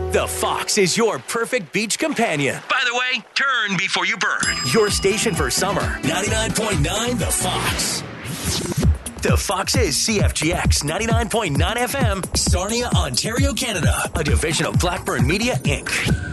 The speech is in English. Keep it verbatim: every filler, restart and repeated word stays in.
The Fox is your perfect beach companion. By the way, turn before you burn. Your station for summer. ninety-nine point nine The Fox. The Fox is C F G X ninety-nine point nine F M, Sarnia, Ontario, Canada. A division of Blackburn Media, Incorporated.